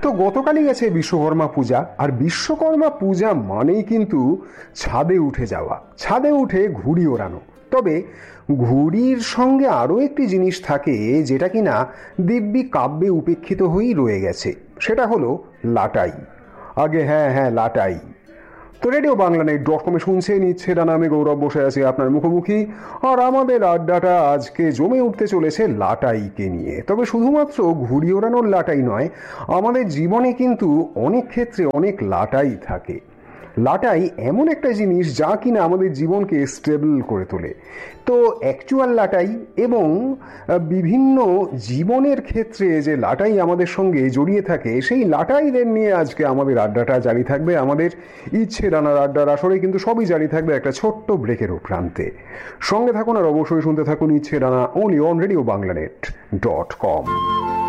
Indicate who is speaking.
Speaker 1: তো গতকালই গেছে বিশ্বকর্মা পূজা, আর বিশ্বকর্মা পূজা মানেই কিন্তু ছাদে উঠে যাওয়া, ছাদে উঠে ঘুড়ি ওড়ানো। তবে ঘুড়ির সঙ্গে আরও একটি জিনিস থাকে যেটা কিনা দিব্যি কাব্যে উপেক্ষিত হয়েই রয়ে গেছে, সেটা হলো লাটাই। আগে হ্যাঁ লাটাই। তো রেডিও বাংলানেট.com শুনছে নিচ্ছে ডানা, আমি গৌরব বসে আছি আপনার মুখোমুখি, আর আমাদের আড্ডাটা আজকে জমে উঠতে চলেছে লাটাইকে নিয়ে। তবে শুধুমাত্র ঘুড়ি ওড়ানোর লাটাই নয়, আমাদের জীবনে কিন্তু অনেক ক্ষেত্রে অনেক লাটাই থাকে। লাটাই এমন একটা জিনিস যা কিনা আমাদের জীবনকে স্টেবল করে তোলে। তো অ্যাকচুয়াল লাটাই এবং বিভিন্ন জীবনের ক্ষেত্রে যে লাটাই আমাদের সঙ্গে জড়িয়ে থাকে, সেই লাটাইদের নিয়ে আজকে আমাদের আড্ডাটা জারি থাকবে। আমাদের ইচ্ছে ডানার আড্ডার আসরে কিন্তু সবই জারি থাকবে একটা ছোট্ট ব্রেকের প্রান্তে। সঙ্গে থাকুন আর অবশ্যই শুনতে থাকুন ইচ্ছে ডানা, only on Radio Banglanet.com।